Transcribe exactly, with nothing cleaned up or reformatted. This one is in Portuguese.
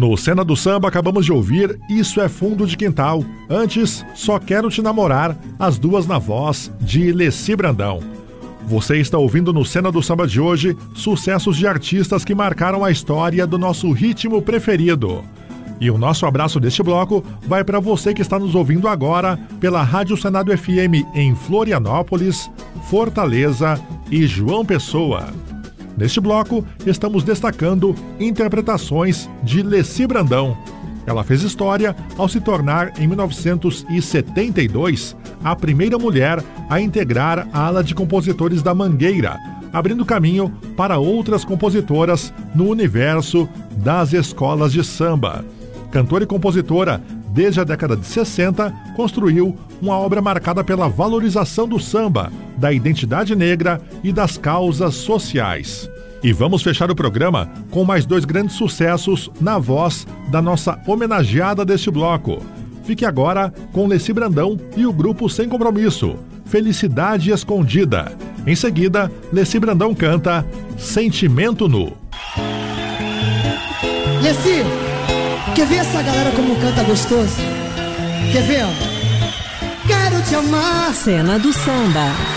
No Cena do Samba acabamos de ouvir Isso é Fundo de Quintal. Antes, Só Quero Te Namorar, as duas na voz de Leci Brandão. Você está ouvindo no Cena do Samba de hoje sucessos de artistas que marcaram a história do nosso ritmo preferido. E o nosso abraço deste bloco vai para você que está nos ouvindo agora pela Rádio Senado F M em Florianópolis, Fortaleza e João Pessoa. Neste bloco, estamos destacando interpretações de Leci Brandão. Ela fez história ao se tornar, em mil novecentos e setenta e dois, a primeira mulher a integrar a ala de compositores da Mangueira, abrindo caminho para outras compositoras no universo das escolas de samba. Cantora e compositora, desde a década de sessenta, construiu uma obra marcada pela valorização do samba, da identidade negra e das causas sociais. E vamos fechar o programa com mais dois grandes sucessos na voz da nossa homenageada deste bloco. Fique agora com Leci Brandão e o grupo Sem Compromisso, Felicidade Escondida. Em seguida, Leci Brandão canta Sentimento Nu. Leci, quer ver essa galera como canta gostoso? Quer ver? Quero te amar. Cena do Samba.